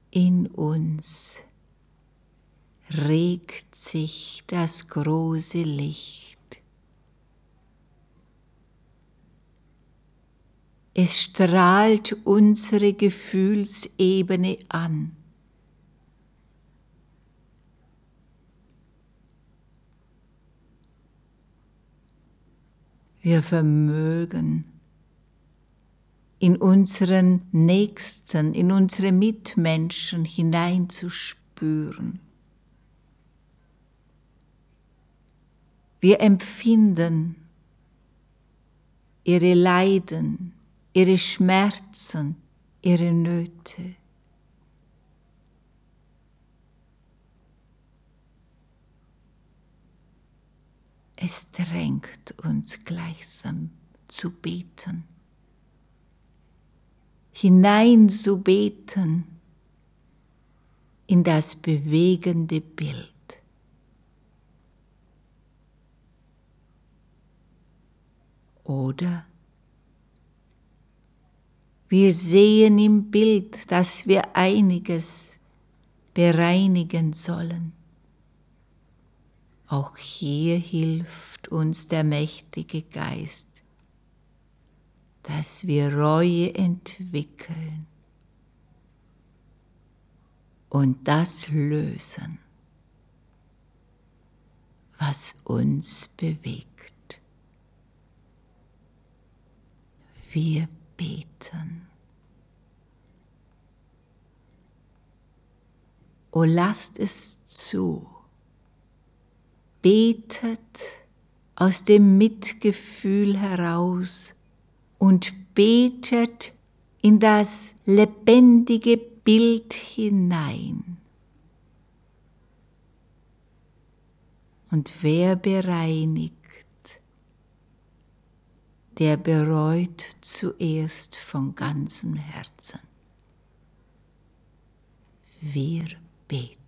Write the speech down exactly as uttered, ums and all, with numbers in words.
In uns regt sich das große Licht. Es strahlt unsere Gefühlsebene an. Wir vermögen in unseren Nächsten, in unsere Mitmenschen hineinzuspüren. Wir empfinden ihre Leiden, ihre Schmerzen, ihre Nöte. Es drängt uns gleichsam zu beten, hinein zu beten in das bewegende Bild. Oder wir sehen im Bild, dass wir einiges bereinigen sollen. Auch hier hilft uns der mächtige Geist, dass wir Reue entwickeln und das lösen, was uns bewegt. Wir beten. O lasst es zu, betet aus dem Mitgefühl heraus und betet in das lebendige Bild hinein. Und wer bereinigt, der bereut zuerst von ganzem Herzen. Wir beten.